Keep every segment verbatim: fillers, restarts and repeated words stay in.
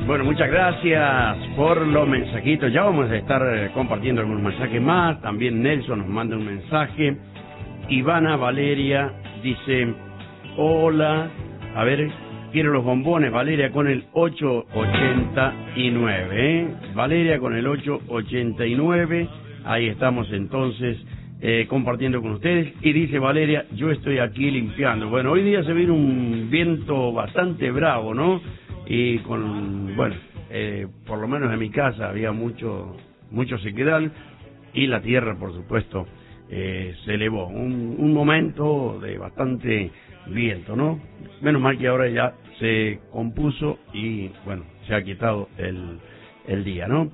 Bueno, muchas gracias por los mensajitos. Ya vamos a estar compartiendo algunos mensajes más. También Nelson nos manda un mensaje. Ivana Valeria dice, hola, a ver, quiero los bombones, Valeria con el ocho ochenta y nueve, ¿eh? Valeria con el ocho ochenta y nueve, ahí estamos entonces eh, compartiendo con ustedes. Y dice Valeria, yo estoy aquí limpiando. Bueno, hoy día se viene un viento bastante bravo, ¿no? Y con, bueno, eh, por lo menos en mi casa había mucho, mucho sequedal y la tierra, por supuesto, eh, se elevó. Un, un momento de bastante viento, ¿no? Menos mal que ahora ya se compuso y, bueno, se ha quitado el, el día, ¿no?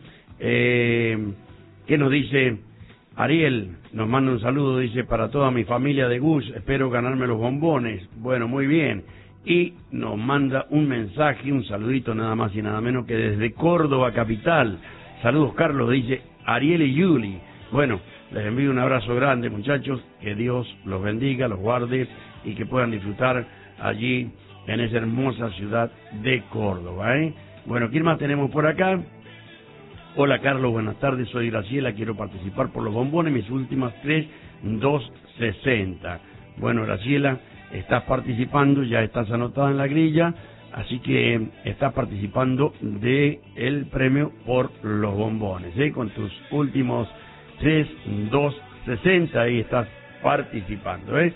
Eh, ¿Qué nos dice Ariel? Nos manda un saludo, dice, para toda mi familia de Gus, espero ganarme los bombones. Bueno, muy bien. Y nos manda un mensaje, un saludito nada más y nada menos que desde Córdoba capital. Saludos, Carlos, dice Ariel y Yuli. Bueno, les envío un abrazo grande, muchachos, que Dios los bendiga, los guarde y que puedan disfrutar allí en esa hermosa ciudad de Córdoba, ¿eh? Bueno, ¿quién más tenemos por acá? Hola, Carlos, buenas tardes, soy Graciela, quiero participar por los bombones, mis últimas tres, dos sesenta. Bueno, Graciela, estás participando, ya estás anotada en la grilla, así que estás participando de el premio por los bombones, ¿eh? Con tus últimos tres, dos sesenta, ahí estás participando, ¿eh?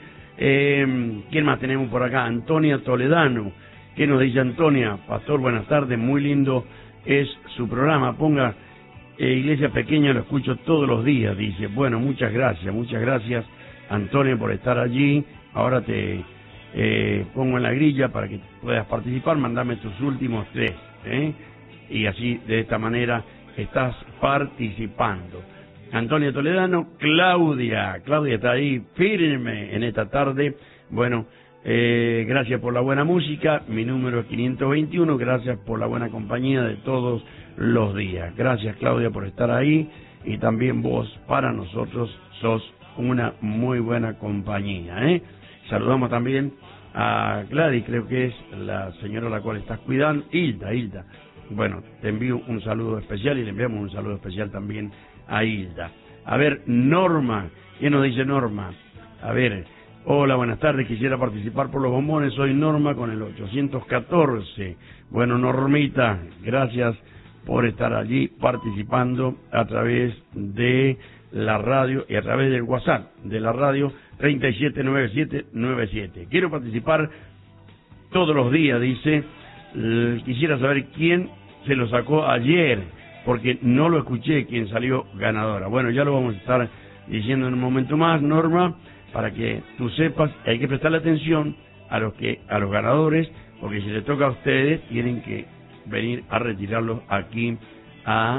Eh, ¿Quién más tenemos por acá? Antonia Toledano. ¿Qué nos dice Antonia? Pastor, buenas tardes, muy lindo es su programa. Ponga eh, Iglesia Pequeña, lo escucho todos los días, dice. Bueno, muchas gracias, muchas gracias, Antonia, por estar allí. Ahora te eh, pongo en la grilla para que puedas participar. Mándame tus últimos tres, ¿eh? Y así, de esta manera, estás participando. Antonio Toledano, Claudia, Claudia está ahí firme en esta tarde. Bueno, eh, gracias por la buena música, mi número es quinientos veintiuno, gracias por la buena compañía de todos los días. Gracias, Claudia, por estar ahí, y también vos, para nosotros, sos una muy buena compañía, ¿eh? Saludamos también a Gladys, creo que es la señora a la cual estás cuidando, Hilda, Hilda. Bueno, te envío un saludo especial y le enviamos un saludo especial también a Hilda. A ver, Norma, ¿qué nos dice Norma? A ver, hola, buenas tardes, quisiera participar por los bombones, soy Norma con el ochocientos catorce. Bueno, Normita, gracias por estar allí participando a través de la radio y a través del WhatsApp de la radio treinta y siete noventa y siete noventa y siete. Quiero participar todos los días, dice. Quisiera saber quién se lo sacó ayer, porque no lo escuché quién salió ganadora. Bueno, ya lo vamos a estar diciendo en un momento más, Norma, para que tú sepas. Hay que prestarle atención a los que a los ganadores, porque si les toca a ustedes, tienen que venir a retirarlos aquí a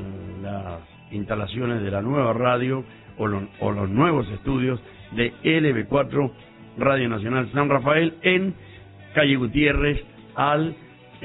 las instalaciones de la nueva radio o, lo, o los nuevos estudios de L B cuatro Radio Nacional San Rafael en calle Gutiérrez al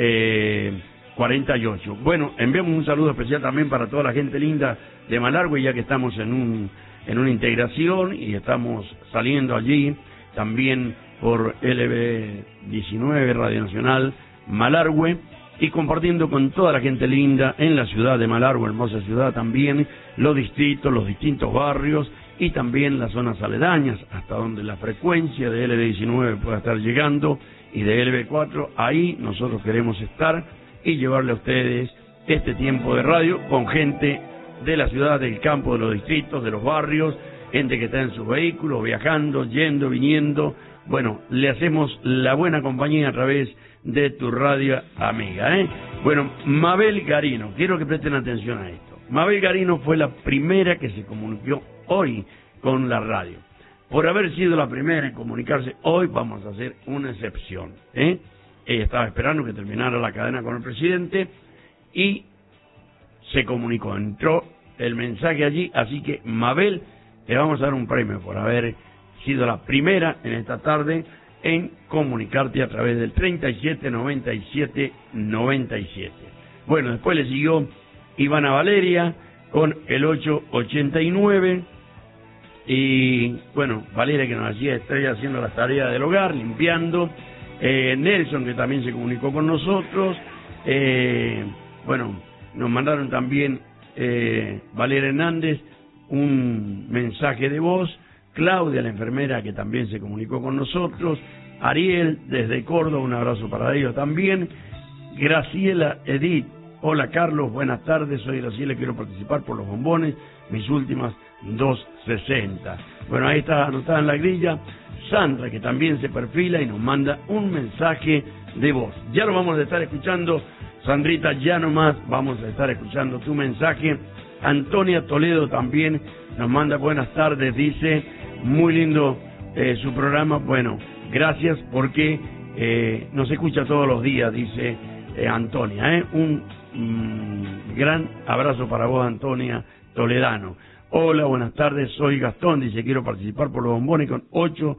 eh, cuarenta y ocho. Bueno, enviamos un saludo especial también para toda la gente linda de Malargüe, ya que estamos en un en una integración y estamos saliendo allí también por L B diecinueve Radio Nacional Malargüe y compartiendo con toda la gente linda en la ciudad de Malargüe, hermosa ciudad también, los distritos, los distintos barrios y también las zonas aledañas, hasta donde la frecuencia de L B diecinueve pueda estar llegando y de L B cuatro, ahí nosotros queremos estar y llevarle a ustedes este tiempo de radio con gente de la ciudad, del campo, de los distritos, de los barrios, gente que está en sus vehículos, viajando, yendo, viniendo. Bueno, le hacemos la buena compañía a través de tu radio amiga, ¿eh? Bueno, Mabel Garino, quiero que presten atención a esto. Mabel Garino fue la primera que se comunicó hoy con la radio. Por haber sido la primera en comunicarse, hoy vamos a hacer una excepción, ¿eh? Ella estaba esperando que terminara la cadena con el presidente y se comunicó, entró el mensaje allí, así que Mabel, te vamos a dar un premio por haber sido la primera en esta tarde en comunicarte a través del treinta y siete noventa y siete noventa y siete. Bueno, después le siguió Ivana Valeria con el ocho ochenta y nueve y bueno, Valeria que nos hacía estrella haciendo las tareas del hogar, limpiando, eh, Nelson que también se comunicó con nosotros, Eh, bueno, nos mandaron también eh, Valeria Hernández un mensaje de voz, Claudia, la enfermera, que también se comunicó con nosotros, Ariel, desde Córdoba, un abrazo para ellos también, Graciela Edith, hola Carlos, buenas tardes, soy Graciela, quiero participar por los bombones, mis últimas dos sesenta. Bueno, ahí está anotada en la grilla. Sandra, que también se perfila y nos manda un mensaje de voz. Ya lo vamos a estar escuchando, Sandrita, ya nomás vamos a estar escuchando tu mensaje. Antonia Toledo también nos manda buenas tardes, dice, muy lindo eh, su programa. Bueno, gracias porque eh, nos escucha todos los días, dice eh, Antonia. ¿eh? Un mm, gran abrazo para vos, Antonia Toledano. Hola, buenas tardes, soy Gastón, dice, quiero participar por los bombones con ocho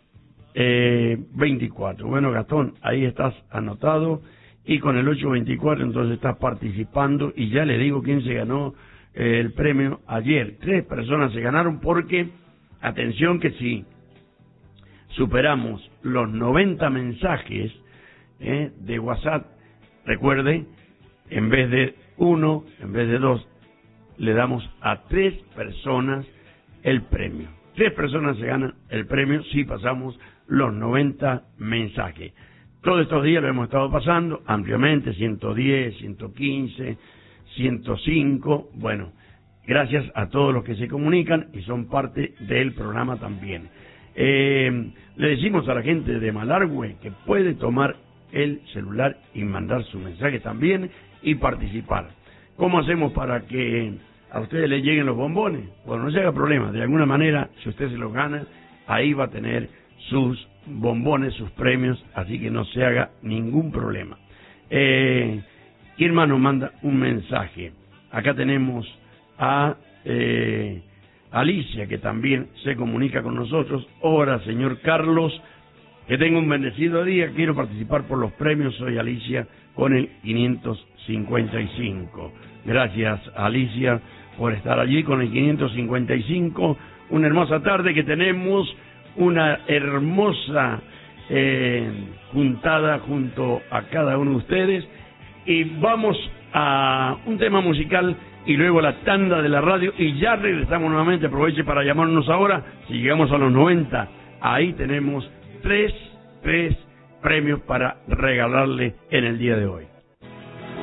veinticuatro. Bueno, Gastón, ahí estás anotado y con el ocho veinticuatro entonces estás participando y ya le digo quién se ganó eh, el premio ayer. Tres personas se ganaron porque, atención que si superamos los noventa mensajes eh, de WhatsApp, recuerde, en vez de uno, en vez de dos, le damos a tres personas el premio. Tres personas se ganan el premio si pasamos los noventa mensajes. Todos estos días lo hemos estado pasando ampliamente, ciento diez, ciento quince, ciento cinco. Bueno, gracias a todos los que se comunican y son parte del programa también. Eh, le decimos a la gente de Malargüe que puede tomar el celular y mandar su mensaje también y participar. ¿Cómo hacemos para que a ustedes les lleguen los bombones? Bueno, no se haga problema, de alguna manera, si usted se los gana, ahí va a tener sus bombones, sus premios, así que no se haga ningún problema. Eh, Irma nos manda un mensaje. Acá tenemos a eh, Alicia, que también se comunica con nosotros. Hola, señor Carlos, que tenga un bendecido día, quiero participar por los premios, soy Alicia con el quinientos cincuenta y cinco. Gracias, Alicia, por estar allí con el quinientos cincuenta y cinco. Una hermosa tarde que tenemos, una hermosa eh, juntada junto a cada uno de ustedes. Y vamos a un tema musical y luego la tanda de la radio y ya regresamos nuevamente. Aproveche para llamarnos ahora. Si llegamos a los noventa, ahí tenemos tres, tres premios para regalarle en el día de hoy.